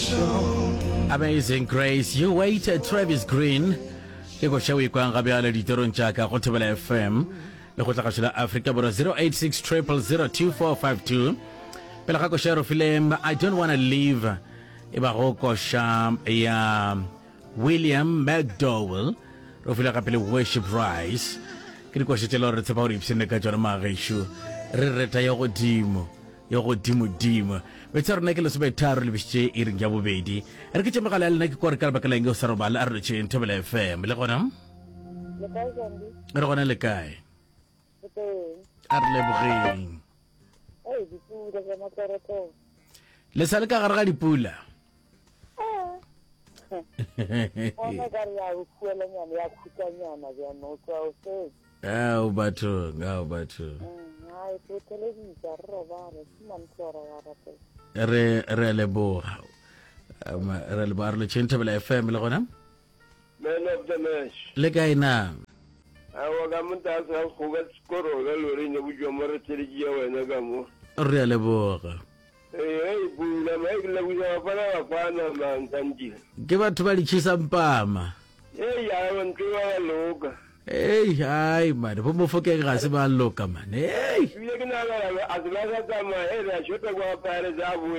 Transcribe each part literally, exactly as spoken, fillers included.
Amazing Grace. You waited, Travis Green. Ke go shawe kwa ga bya le ditorong tsa ka go Thobela F M le go tla ga Africa bro zero eight six zero zero zero two four five two. Pela ga go share film I don't want to leave. E ba go ko sham ya William McDowell. Ro fila ka pele Worship Rise. Ke go shitela re tseba hore ipsene ka jona ma gaisho. Re reta yo godimo. Yo godimo dimo. Betsa rena ke le sobe tharo le bishye e ring ya bobedi re ke tshemagala le nna ke kwa re ka ba ka leng go sarobala a re tsheng Thobela F M le gona le kae jandi re gona le kae a re le bogeng eh dipula tsa matsarato le sa le ka gare ga dipula ona ga ya go fuela nyana ya khutanyana ya no tsa o se ah o batho ga o batho ai to televisa robare simantsora ya rate re re le bo re le bar le tsheng Thobela F M le gona Man of the match. le kae na Awa ga monta sa go ga skoro ga lori ne bu jo mara tsere ji ya wena ga mo. re le boga Eh eh bu la mai la bu ja fa na kwa na man tanji. ke batho ba di tshisa mpama Eh ya wan ke wa loka. hey hai man bo mo foke ga se ba loka man hey Ile ke na ga azla ga ta ma eh ra shota kwa pare za bu.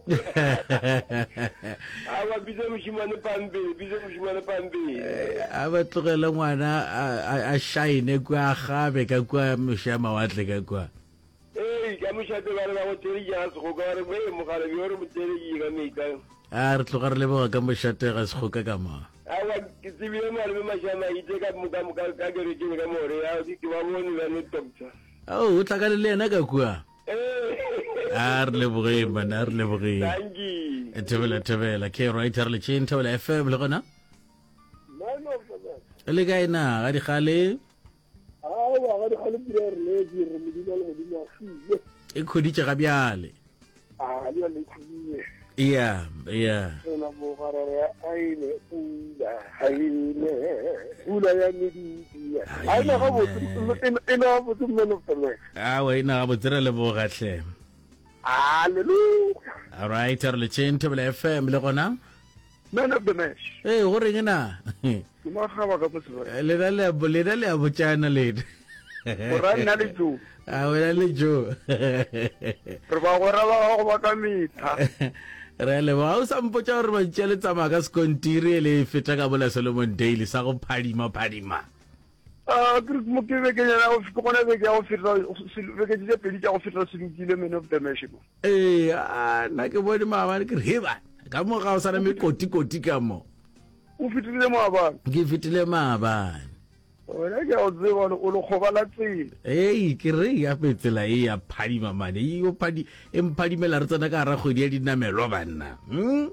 Awa bize mushimane pambe bize mushimane pambe. a ba tlogela ngwana a shine kwa gabe ka kwa moshama wa tle ka kwa Eh ka mushate ba re ba go tsere ya se go ga re be mo ga re yo re mo tsere yi ga me ka. a re tloga re le boga ka moshate ga se go ka ka ma Awa ke tsibile mo le mashama ite ka mo ka mo ka ka re ke ka mo re ya di ke ba bone la ne doctor. oh o tlaka le lena ka kwa Eh a re le boge man a re le boge Tangi. Thobela Thobela ke writer le tsheng Thobela F M le gona Man of the match. le kae na ga di gale Awa ga di khale dire le dire le di le di na fi. e khoditse ga byale Ah le le khile. yeah yeah Ela mo gara ya aile ula aile ula ya medi. Ai na ga bo ina bo tu Man of the match. a wa ina ga botsere le boga tle Hallelujah. all right re le tsheng Thobela F M le gona Man of the match. eh go reng na Ke mo ga ba ka motho. le le le le le le botsana le Ora nna le tu. a wena le jo Re ba go ra ba go ba ka mitha. re le ba o sampotsa gore ba tshele tsama ka skontiri le feta ka bola Solomon Daily sa go phadima phadima Ah, ke mo ke be ke ya go fitla be ke ya go fitla be ke tse pedi tsa go fitla se lokile Man of the match. eh a na ke bone mama ke re ba ka mo ga o sana me koti koti ka mo O fitlile mo ba. ke fitile maabane Wena ke o tseba o lo khobala tsela. ei ke re ya petsela e ya phadima mane e o phadi e mphadimela re tsena ka ra kgwedi ya dinamelo banna hm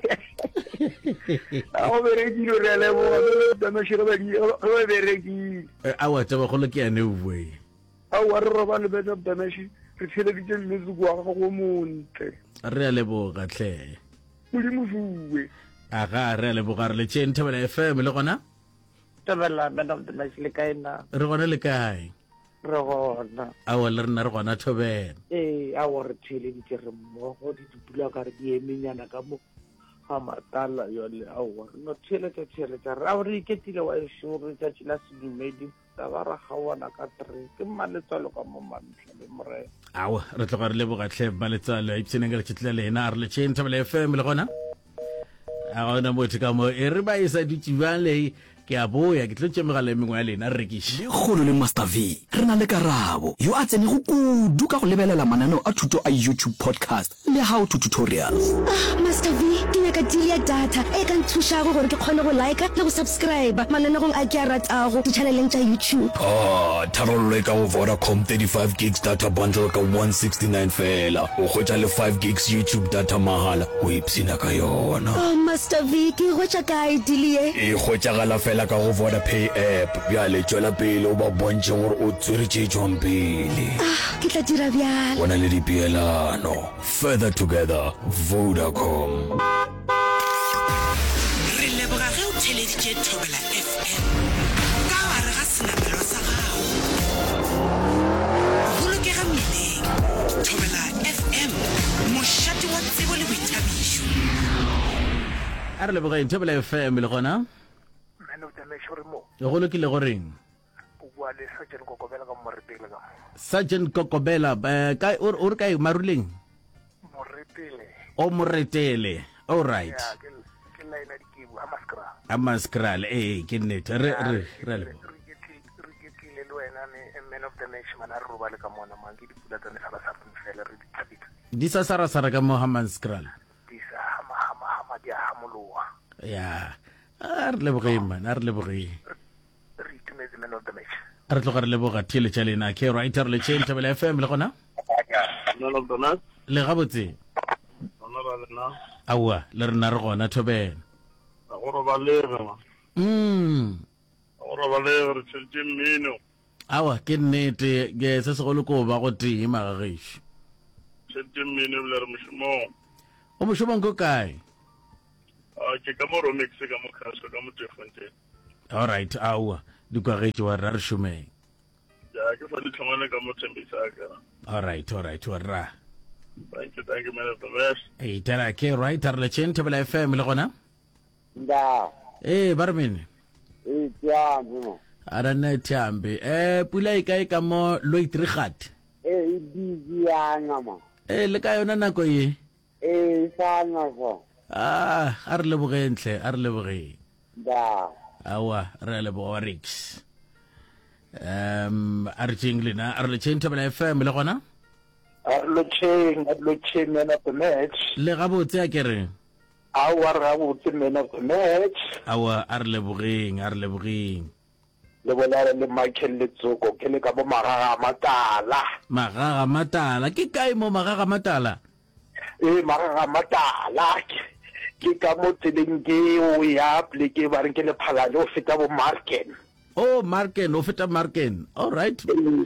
A o bere ki re le mo da me shiro be o bere ki. a wa taba go le ke ane o bue A wa re roba le Man of the match. Re tshele di tse le go ga go montle. re a leboga tle Mo di mofuwe. a ga re a leboga re le tsheng Thobela F M le gona Tabela Man of the match le kaina. re gona le kae Re gona. a wa le rena re gona Thobela Eh a wa re tshele di tse re mo go di dipula ka re di emenyana ka mo. Ha matala yo le a wa no tshele tse tshele tsa ra re iketile wa shuru tsa tshila sedumedi tsa ba ra gawana ka tre ke maletsalo ka mo mantle le more. awa re tloga re leboga tle maletsalo a ipsene ka le tshitla lena re le tsheng Thobela F M le gona a gona motho ka mo e re ba isa ditšibang le ke a boya ke tlo tšemegala mengwe ya lena re rekiše le kgolo le Master V re na le karabo yo a tsene go kudu ka go lebelela mananeo a thuto a YouTube podcast le how to tutorials. Ah, Master V, ke nyaka deal ya data e ka nthušago gore ke kgone go like le go subscribe mananegong a ke a ratago di-channeleng tša YouTube. Ah, tharollo e ka go Vodacom thirty-five gigs data bundle ka one sixty-nine fela o hwetša le five gigs YouTube data mahala o ipsina ka yona. Oh, Master V, ke hwetša kae deal ye? e hwetšagala fela ka go Vodapay app bjale tšwela pele o ba bontše gore o tswere tše tšwang pele. Ah, ke tla dira bjalo. Go na le dipeelano. Further together, Vodacom. Re leboga ge o theleditše Thobela F M ka gare ga senamelo sa gago. Bolokega mmileng. Thobela F M, mošate wa tsebo le boithabišo. a re lebogeng Thobela F M le gona Man of the match re mo go lokile goreng o bua le Sergeant Kokobela ka Morepele ka Sergeant Kokobela eh ka o re kae maruleng Morepele o moretele all right ya ke ke line di ke bua Amaskra Amaskral eh ke nnete re re re le re ke ke le wena ne man of the match mana re roba le ka mona mang ke dipula tsa ne sala sa fela re di tlhabita di sa sara sara ka Mohammed Skral di sa hama hama hama di hamoloa ya a re lebogeng man a re lebogeng re itumetse man of the match a re tloga re leboga thiele tša lena ke writer le chain Thobela F M le gona no no dona le gabotse ona ba lena aua le rena re gona Thobela a go roba le ma mm a go roba le re tshetse mmino awa ke nnete ke se segolo ko ba go tee magagesho tshetse mmino le re mošomo o mošomong ko kae a ke ka mo Romix ka mo Khaso ka mo Tefontein all right aua di kwagetse wa ra re šomeng ya ke fa di tlhomane ka mo Thembisa ka all right all right wa ra thank you thank you man of the match e tara ke writer le chain Thobela F M le gona nda eh barmene e tya mo ara nna Thambi eh pula e kae ka mo Loitrigat e busy yana ma eh le ka yona nako e e sana so ah a re lebogentle a re lebogeng da awa re leboga Rix um a re tšeng lena a re le chain Thobela F M le gona lo cheng lo cheng man of the match le gabotse a kere our gabotse man of the match awa a re lebogeng a re lebogeng le bolela le Michael Letsoko ke le ka bo magaga matala magaga matala ke kae mo magaga matala e magaga matala ke ka mo tseleng ke o ya ple ke ba re ke le phala le o feta bo Marken oh Marken o feta Marken all right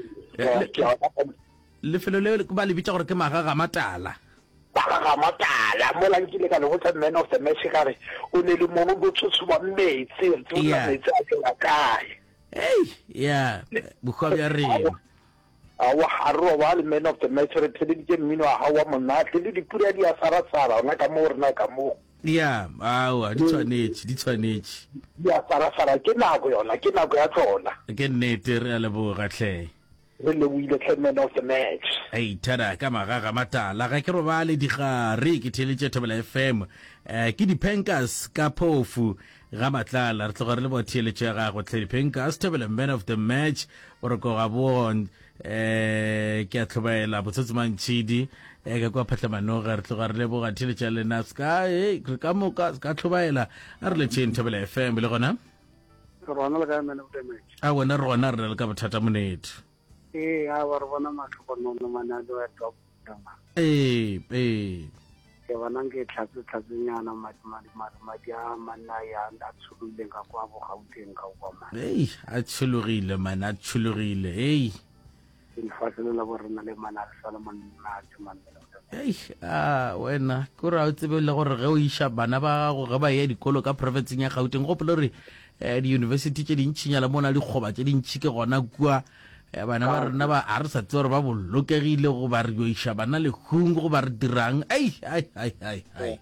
le felo le ba le bitsa gore ke magaga matala magaga matala mo la nkile ka le go tsa man of the match ka re o ne le mo go tshotso ba metsi o tla metsi a tla kae hey yeah bukwa bja rena awa harro wa le man of the match re tshedi ke mmino a hawa monate le dipula di a sara sara ona ka mo rena ka mo yeah awa di tshwanetse di tshwanetse di a sara sara ke nako yona ke nako ya tsona ke nnete re a leboga tlhe re le wile ke man of the match ei thara ka magaga matala ga ke robale digare ke theletše Thobela F M eh ke di-Pankers ka phofu ga matlala re tloga re le bo theletše ya gago tle di-Pankers Thobela man of the match o re ko ga bon eh ke a tlhobaela botsotsi mantšhidi eh ka kwa phatlamanoga re tloga re leboga theletše ya lena ska e re ka moka ka tlhobaela a re le tšheng Thobela F M le gona rona le ka man of the match a wena re gona re le ka bothata monete e a wa re bona matlho no no manado ya top tama eh eh ke bona ke tlhatse tlhatse nyana madi madi madi a manna ya nda tshulule ka kwa bo gauteng ka kwa ma ei a tshulugile man a tshulugile ei ke faselela bo rena le mana Solomon na tshumana ei a wena ko ra o tsebe le gore ge o isha bana ba go ge ba ye dikolo ka provinceng ya Gauteng go polo re eh di university tše dintšinyana mona di kgoba tše dintši ke gona kua bana ba rena ba a re sa tse gore ba bolokegile go ba re yo isha bana le hung go ba re dirang ai ai ai ai ai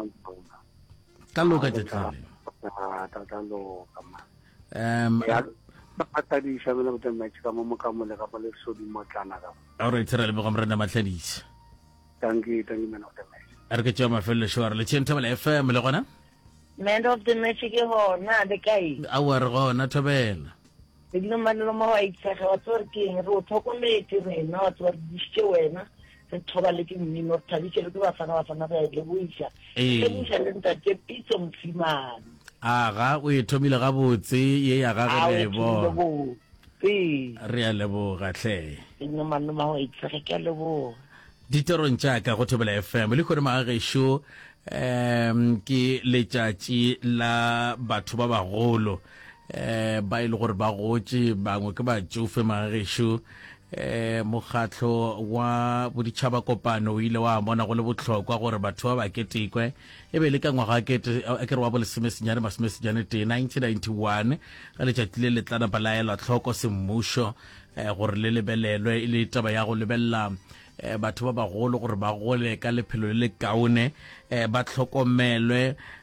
ka loka tšetlale tatalo kama um pata di shabela botse match ka mo ka mo le ka le sodi motlana ka all right re le bogam rena matladise thank you thank you man of the match a re ke tšea mafelo shwara le tšheng Thobela F M le gona man of the match ke hona le kae a wa re gona Thobela le dilo manelo mo wa itshega wa tsore ke re o thokometse rena wa tsore ditše wena re thoba le ke mmino re thabitše le ke bafana bafana ba le buisha ke buisha le ntate Pitso Mfimane a ga o e thomile ga botse ye ya ga ge le bo re a leboga tlhe no manno ma wa itshega ke leboga ditorong tša ka go Thobela F M le kgone magagesho um ke letšatši la batho ba bagolo eh ba ile gore ba gotse bangwe ke ba tšofe magagesho eh mokgatlo wa boditšhaba kopano o ile wa bona go le botlhokwa gore batho ba ba ketekwe e be le ka ngwaga kete a ke re wa bo lesemesenyane masemesenyane te nineteen ninety-one ga letšatši le le tlana ba laelwa tlhoko semmušo eh gore le lebelelwe e le taba ya go lebelela eh batho ba bagolo gore ba gole ka lephelo le le kaone eh ba tlhokomelwe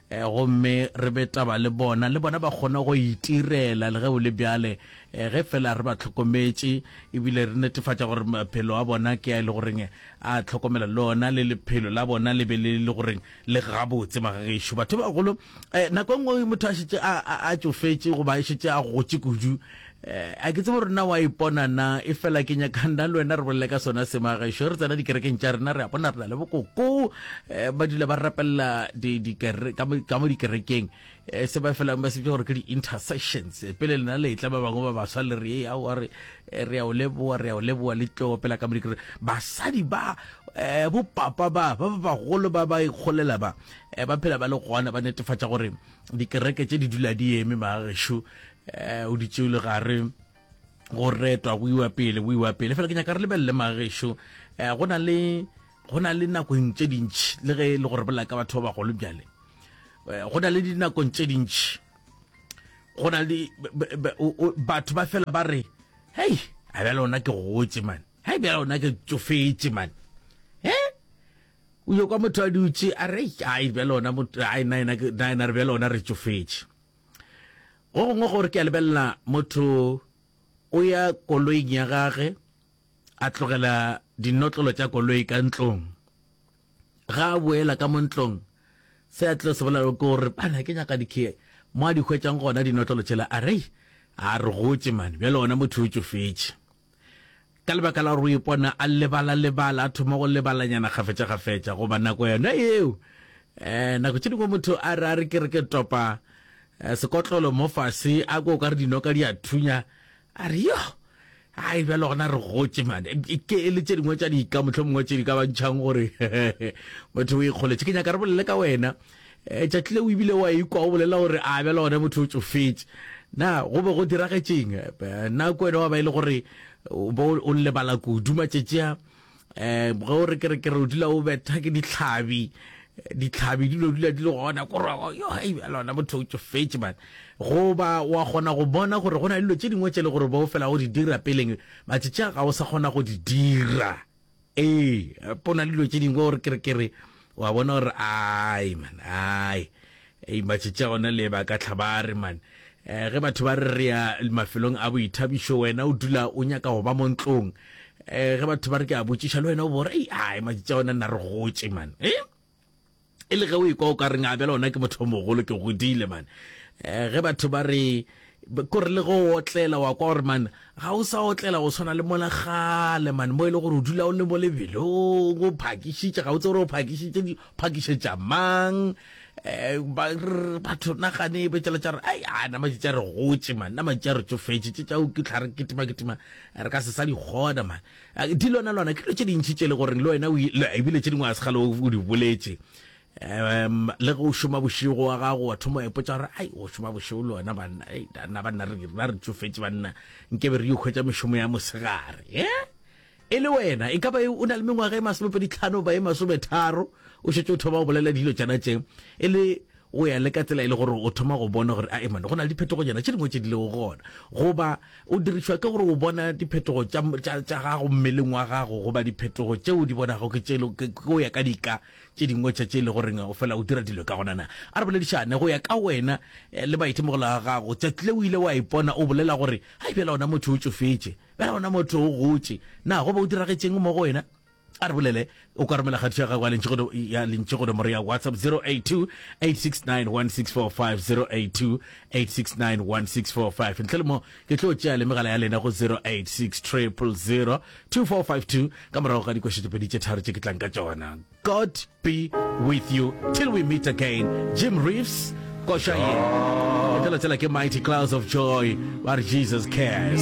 eh gomme re betaba le bona le bona ba gona go itirela le ge o le bjale ge fela re ba tlhokometse ebile re netefatsa gore maphelo a bona ke a le goreng a tlhokomela lona le lephelo la bona le be le le goreng le gabotse magagesho batho ba golo nako ngwe motho a shitse a tsofetse go ba shitse a gotse kudu a ke tsebo rena wa ipona na e fela ke nyakanda le wena re bolle ka sona semagesho re tsena dikerekeng tša rena re a bona re na le bokoko ba dula ba rapella di ka mo dikerekeng se ba fela ba se gore ke di-intercessions pele lena le tla ba bangwe ba baswa le re a o re re a o leboa re a o leboa le tlo pela ka mo dikereke basadi ba bo papa ba ba ba golo ba ba ikgolela ba ba phela ba le gona ba netefatsa gore dikereke tše di dula di eme magesho o di tšeole gare go retwa go iwa pele go iwa pele fela ke nyaka re lebelele magesho go na le go na le nakong tše dintši le ge le gore bolela ka batho ba bagolo bjale go na le dinakong tše dintši go na le batho ba fela ba re hei a bjale ona ke gotse man hei bjale ona ke tsofetse man e o yo kwa motho a dutse a re ai bjale ona nina re bjale ona re tsofetse go gongwe gore ke a lebelela motho o ya koloing ya gage a tlogela dinotlolo tša koloi ka ntlong ga a boela ka mo ntlong se a tlo se bolela ke gore bana ke nyaka dikhe mo a di hwetšang gona dinotlolo tšela a re a re gotse mane bjale ona motho o tsofetse ka lebaka la gore o ipona a lebala-lebala a thoma go lebalanyana gafetša-gafetša goba nako yona eo um nako tše dingwe motho a re a re ke re ke topa sekotlolo mo fase a ko ka re dinoka di a thunya a re yo ai bjale gona re gotse mane ke le tše dingwe tša dika motlho mongwe tše di ka bantšhang gore motho o ikgoletse ke nyaka re bolele ka wena tšatlile o ebile wa ikwa o bolela gore a bjale gona motho o tsofetse na go be go diragetseng nna ko wena wa ba e le gore o lebala kudu matšetšea um ge o re kerekere o dula o betha ke ditlhabi ditlhabi dilo dula di le gona kore yo hei lona motho o tsofetse man goba wa kgona go bona gore go na le dilo tše dingwe tše le gore ba o fela go di dira peleng matšetšea ga o sa kgona go di dira ee pona le dilo tše dingwe gore kerekere wa bona gore ai man ai ei matšetšea gona le ba ka tlhabare man ge batho ba re re ya mafelong a boithabišo wena o dula o nyaka go ba mo ntlong ge batho ba re ke a botšiša le wena o bore ai matšetšea gona nna re gotse man e e le ge o ikwa o ka reng a bjale ona ke motho mogolo ke godile man ge batho ba re kore le go otlela wa kwa gore man ga o sa otlela go tshwana le mola gale man mo e le gore o dula o le mo lebelong o phakišitše ga o tse gore o phakišitše phakišetša mang um batho nagane betšela tša re ai a nama tša re gotse man nama tša re tsofetse tše tšao ke tlhare ketima-ketima re ka se sa di kgona man di lona lona ke dilo tše dintšhi tše le goreng le wena ebile tše dingwe a se gale o di boletse um le go šoma bošego wa gago wa thoma epotsa gore ai o šoma bošego le wena banna na banna re tsofetse banna nkebe re ikgwetša mešomo ya mosegare e e le wena e ka ba o na le mengwaga e masomepeditlhano ba e masometharo o šetse o thoma go bolela dilo tšana tšeng e le o ya le ka tsela e le gore o thoma go bona gore a emane go na le diphetogo jana tše dingwe tše di lego gona goba o dirišwa ke gore o bona diphetogo tša gago mmeleng wa gago goba diphetogo tšeo di bonago ke o ya ka dika tše dingwe tša tše le goreng o fela o dira dilo ka gonana a re boledišane go ya ka wena le maitemogelo a gago tšatlile o ile wa ipona o bolela gore hai bjela ona motho o tsofetse bjela ona motho o gotse na goba o diragetšeng mo go wena a re bolele o ka romela kgatiša gago ya lentšegodomoro ya whatsapp zero eight two eight six nine one six four five zero eight two eight six nine one six four five ntle le mo ke tlo tšea le megala ya lena go zero eight six triple zero two four five two ka morago ga dikošetopedi tše tharo tše ke tlang ka tšona. God be with you till we meet again. Jim Reeves koša ye e tela tsela ke Mighty Clouds of Joy, but Jesus cares.